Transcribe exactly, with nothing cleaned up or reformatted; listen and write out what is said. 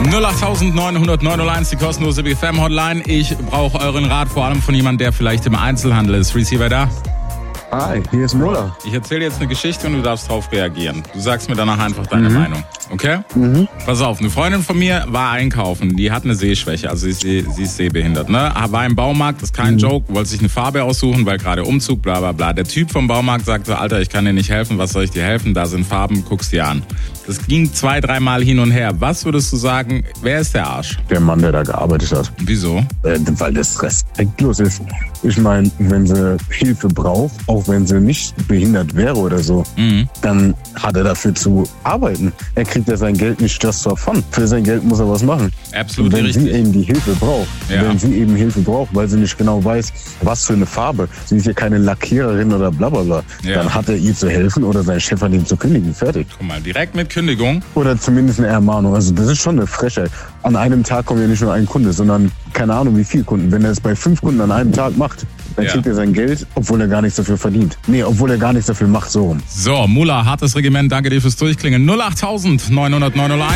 null acht neun null neun null eins, die kostenlose B F M-Hotline. Ich brauche euren Rat, vor allem von jemandem, der vielleicht im Einzelhandel ist. Receiver da? Hi, hier ist Mola. Ich erzähle jetzt eine Geschichte und du darfst darauf reagieren. Du sagst mir danach einfach deine Mhm. Meinung, okay? Mhm. Pass auf, eine Freundin von mir war einkaufen, die hat eine Sehschwäche, also sie, sie ist sehbehindert, ne? War im Baumarkt, das ist kein Mhm. Joke, wollte sich eine Farbe aussuchen, weil gerade Umzug, bla bla bla. Der Typ vom Baumarkt sagte, Alter, ich kann dir nicht helfen, was soll ich dir helfen? Da sind Farben, guck's dir an. Das ging zwei, dreimal hin und her. Was würdest du sagen, wer ist der Arsch? Der Mann, der da gearbeitet hat. Wieso? Äh, weil das respektlos ist. Ich meine, wenn sie Hilfe braucht, auch wenn sie nicht behindert wäre oder so, Mhm. dann hat er dafür zu arbeiten. Er kriegt ja sein Geld nicht just davon. Für sein Geld muss er was machen. Absolut Und wenn richtig. sie eben die Hilfe braucht, Ja. wenn sie eben Hilfe braucht, weil sie nicht genau weiß, was für eine Farbe, sie ist ja keine Lackiererin oder bla bla bla, Ja. dann hat er ihr zu helfen oder sein Chef hat ihn zu kündigen. Fertig. Guck mal, direkt mit Kündigung. Oder zumindest eine Ermahnung. Also das ist schon eine Frechheit. An einem Tag kommt ja nicht nur ein Kunde, sondern keine Ahnung wie viele Kunden. Wenn er es bei fünf Kunden an einem Tag macht, dann Ja. kriegt er sein Geld, obwohl er gar nichts dafür verdient. Nee, obwohl er gar nichts dafür macht, so rum. So, Mula, hartes Regiment, danke dir fürs Durchklingen. null acht neun null neun null eins